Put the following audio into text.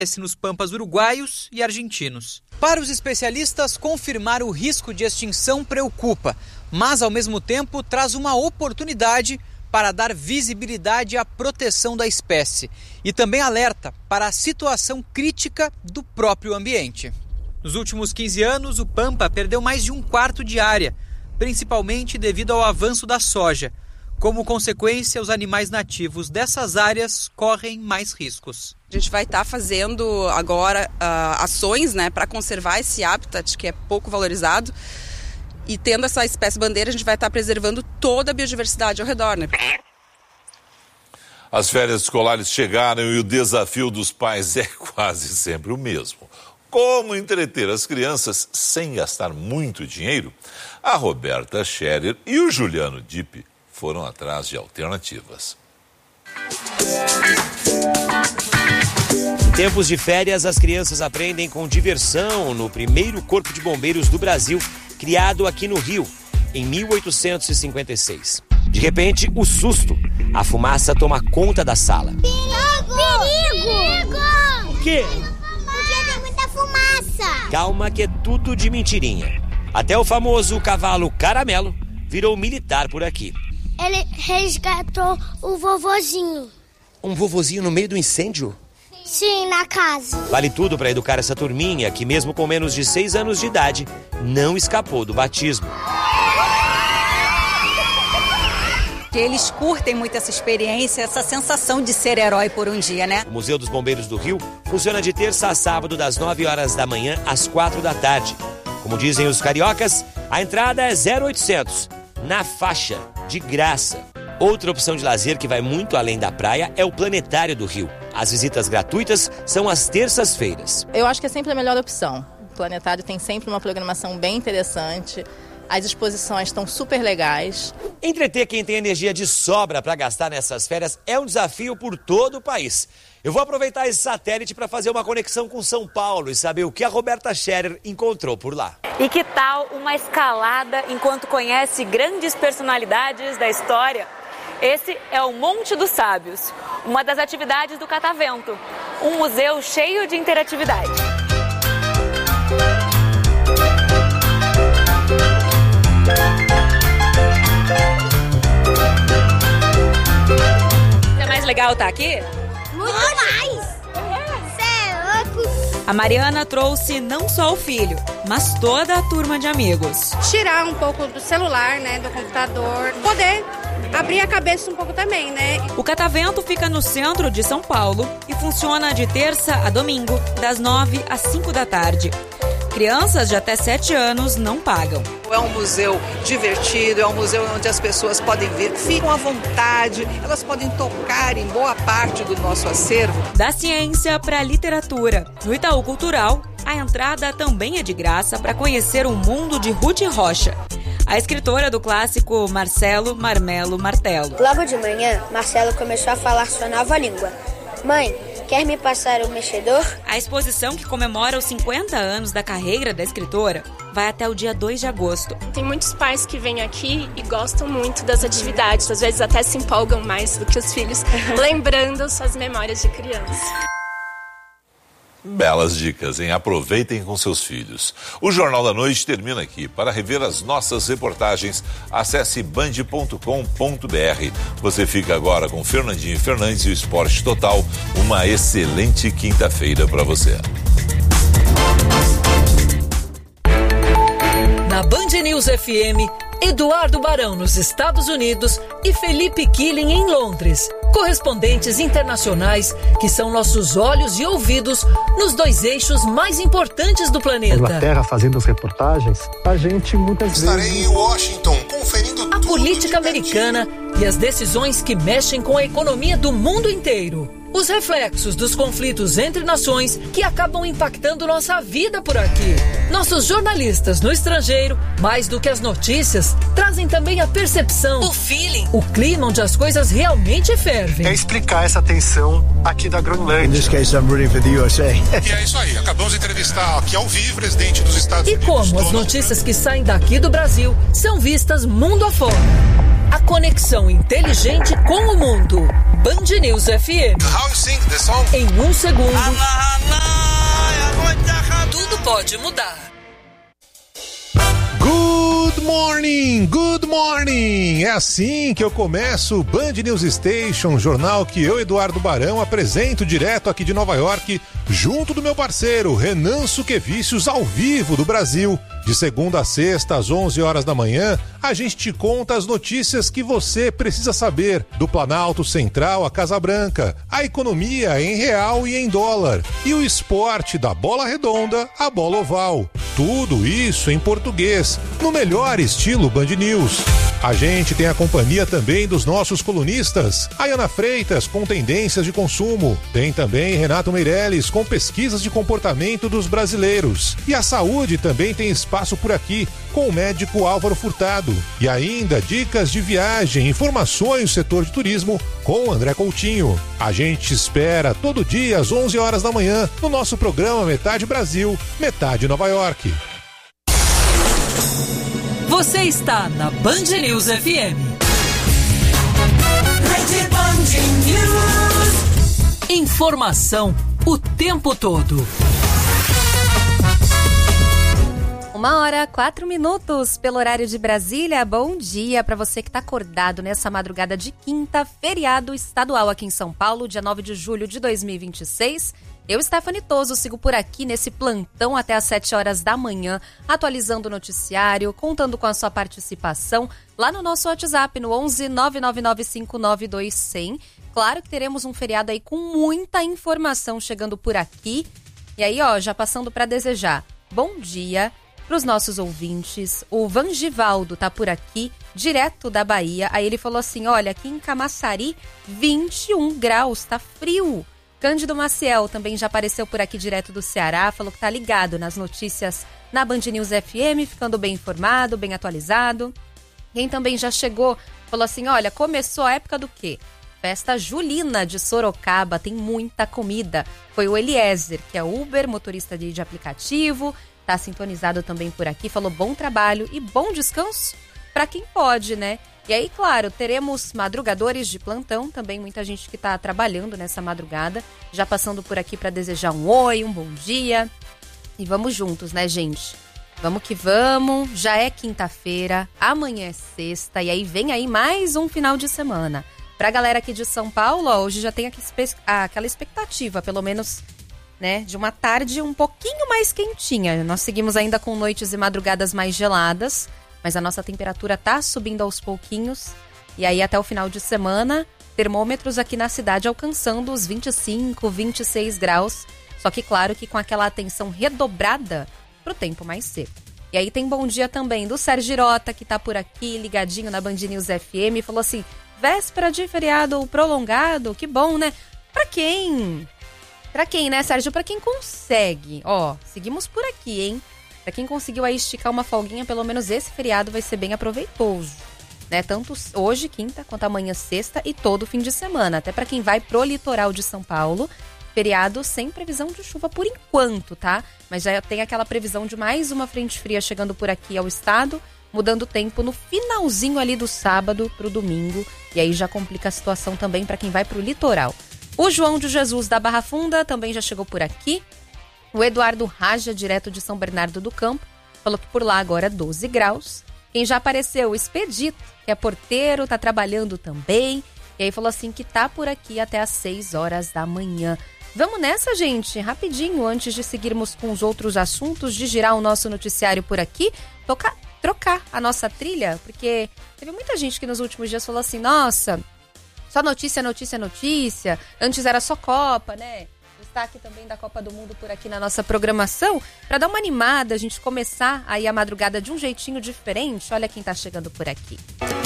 nos pampas uruguaios e argentinos. Para os especialistas, confirmar o risco de extinção preocupa, mas ao mesmo tempo traz uma oportunidade para dar visibilidade à proteção da espécie e também alerta para a situação crítica do próprio ambiente. Nos últimos 15 anos, o Pampa perdeu mais de 1/4 de área, principalmente devido ao avanço da soja. Como consequência, os animais nativos dessas áreas correm mais riscos. A gente vai estar fazendo agora ações, para conservar esse habitat que é pouco valorizado. E tendo essa espécie bandeira, a gente vai estar preservando toda a biodiversidade ao redor. As férias escolares chegaram e o desafio dos pais é quase sempre o mesmo. Como entreter as crianças sem gastar muito dinheiro? A Roberta Scherer e o Juliano Dipp foram atrás de alternativas. Em tempos de férias, as crianças aprendem com diversão no primeiro corpo de bombeiros do Brasil, criado aqui no Rio, em 1856. De repente, o susto. A fumaça toma conta da sala. Perigo! O quê? Porque tem muita fumaça. Calma que é tudo de mentirinha. Até o famoso cavalo Caramelo virou militar por aqui. Ele resgatou o vovozinho. Um vovozinho no meio do incêndio? Sim, na casa. Vale tudo para educar essa turminha que, mesmo com menos de 6 anos de idade, não escapou do batismo. Eles curtem muito essa experiência, essa sensação de ser herói por um dia, O Museu dos Bombeiros do Rio funciona de terça a sábado, das 9 horas da manhã às 4 da tarde. Como dizem os cariocas, a entrada é 0800, na faixa, de graça. Outra opção de lazer que vai muito além da praia é o Planetário do Rio. As visitas gratuitas são às terças-feiras. Eu acho que é sempre a melhor opção. O Planetário tem sempre uma programação bem interessante. As exposições estão super legais. Entreter quem tem energia de sobra para gastar nessas férias é um desafio por todo o país. Eu vou aproveitar esse satélite para fazer uma conexão com São Paulo e saber o que a Roberta Scherer encontrou por lá. E que tal uma escalada enquanto conhece grandes personalidades da história? Esse é o Monte dos Sábios, uma das atividades do Catavento, um museu cheio de interatividade. É mais legal estar aqui? Muito mais! Você é louco! A Mariana trouxe não só o filho, mas toda a turma de amigos. Tirar um pouco do celular, do computador, poder abrir a cabeça um pouco também, O Catavento fica no centro de São Paulo e funciona de terça a domingo, das 9 às 5 da tarde. Crianças de até 7 anos não pagam. É um museu divertido, é um museu onde as pessoas podem vir, ficam à vontade, elas podem tocar em boa parte do nosso acervo. Da ciência para a literatura. No Itaú Cultural, a entrada também é de graça para conhecer o mundo de Ruth Rocha, a escritora do clássico Marcelo Marmelo Martelo. Logo de manhã, Marcelo começou a falar sua nova língua. Mãe, quer me passar o mexedor? A exposição, que comemora os 50 anos da carreira da escritora, vai até o dia 2 de agosto. Tem muitos pais que vêm aqui e gostam muito das atividades, às vezes até se empolgam mais do que os filhos, lembrando suas memórias de criança. Belas dicas, hein? Aproveitem com seus filhos. O Jornal da Noite termina aqui. Para rever as nossas reportagens, acesse band.com.br. Você fica agora com Fernandinho Fernandes e o Esporte Total. Uma excelente quinta-feira para você. Na Band News FM, Eduardo Barão nos Estados Unidos e Felipe Killing em Londres. Correspondentes internacionais que são nossos olhos e ouvidos nos 2 eixos mais importantes do planeta. Inglaterra fazendo as reportagens, a gente muitas vezes... Estarei em Washington conferindo a política americana e as decisões que mexem com a economia do mundo inteiro. Os reflexos dos conflitos entre nações que acabam impactando nossa vida por aqui. Nossos jornalistas no estrangeiro, mais do que as notícias, trazem também a percepção, o feeling, o clima onde as coisas realmente fervem. É explicar essa tensão aqui da Groenlândia. In this case, I'm rooting for the USA. E é isso aí, acabamos de entrevistar aqui ao vivo o presidente dos Estados Unidos. E como as notícias que saem daqui do Brasil são vistas mundo afora. A conexão inteligente com o mundo. Band News FM. How you sing the song? Em um segundo, tudo pode mudar. Good morning, good morning! É assim que eu começo o Band News Station, jornal que eu, Eduardo Barão, apresento direto aqui de Nova York, junto do meu parceiro Renan Suquevicius, ao vivo do Brasil. De segunda a sexta, às 11 horas da manhã, a gente te conta as notícias que você precisa saber do Planalto Central à Casa Branca, a economia em real e em dólar, e o esporte da bola redonda à bola oval. Tudo isso em português, no melhor estilo Band News. A gente tem a companhia também dos nossos colunistas, Ayana Freitas com tendências de consumo, tem também Renato Meirelles com pesquisas de comportamento dos brasileiros, e a saúde também tem espaço por aqui com o médico Álvaro Furtado, e ainda dicas de viagem, informações do setor de turismo com o André Coutinho. A gente espera todo dia às 11 horas da manhã no nosso programa Metade Brasil, Metade Nova York. Você está na Band News FM. Rede Band News. Informação o tempo todo. 1h04 pelo horário de Brasília. Bom dia para você que está acordado nessa madrugada de quinta, feriado estadual aqui em São Paulo, dia 9 de julho de 2026. Eu, Stephanie Toso, sigo por aqui nesse plantão até às 7 horas da manhã, atualizando o noticiário, contando com a sua participação lá no nosso WhatsApp, no 11 999592100. Claro que teremos um feriado aí com muita informação chegando por aqui. E aí, já passando para desejar bom dia para os nossos ouvintes. O Vangivaldo tá por aqui, direto da Bahia. Aí ele falou assim, olha, aqui em Camaçari, 21 graus, tá frio. Cândido Maciel também já apareceu por aqui direto do Ceará, falou que tá ligado nas notícias na Band News FM, ficando bem informado, bem atualizado. Quem também já chegou, falou assim, olha, começou a época do quê? Festa Julina de Sorocaba, tem muita comida. Foi o Eliezer, que é Uber, motorista de aplicativo, tá sintonizado também por aqui, falou bom trabalho e bom descanso para quem pode, né? E aí, claro, teremos madrugadores de plantão, também muita gente que tá trabalhando nessa madrugada, já passando por aqui para desejar um oi, um bom dia. E vamos juntos, né, gente? Vamos que vamos, já é quinta-feira, amanhã é sexta, e aí vem aí mais um final de semana. Pra galera aqui de São Paulo, hoje já tem aquela expectativa, pelo menos, né, de uma tarde um pouquinho mais quentinha. Nós seguimos ainda com noites e madrugadas mais geladas, mas a nossa temperatura tá subindo aos pouquinhos. E aí até o final de semana, termômetros aqui na cidade alcançando os 25, 26 graus. Só que claro que com aquela atenção redobrada pro tempo mais seco. E aí tem bom dia também do Sérgio Girota, que tá por aqui, ligadinho na Band News FM, e falou assim, véspera de feriado prolongado, que bom, né? Pra quem? Pra quem, né, Sérgio? Pra quem consegue. Seguimos por aqui, hein? Pra quem conseguiu aí esticar uma folguinha, pelo menos esse feriado vai ser bem aproveitoso, né? Tanto hoje, quinta, quanto amanhã, sexta e todo fim de semana. Até pra quem vai pro litoral de São Paulo, feriado sem previsão de chuva por enquanto, tá? Mas já tem aquela previsão de mais uma frente fria chegando por aqui ao estado, mudando o tempo no finalzinho ali do sábado pro domingo. E aí já complica a situação também pra quem vai pro litoral. O João de Jesus da Barra Funda também já chegou por aqui. O Eduardo Raja, direto de São Bernardo do Campo, falou que por lá agora 12 graus. Quem já apareceu, o Expedito, que é porteiro, tá trabalhando também. E aí falou assim que tá por aqui até às 6 horas da manhã. Vamos nessa, gente, rapidinho, antes de seguirmos com os outros assuntos, de girar o nosso noticiário por aqui, trocar a nossa trilha, porque teve muita gente que nos últimos dias falou assim, nossa, só notícia, notícia, notícia, antes era só Copa, né? Destaque também da Copa do Mundo por aqui na nossa programação, para dar uma animada, a gente começar aí a madrugada de um jeitinho diferente. Olha quem tá chegando por aqui.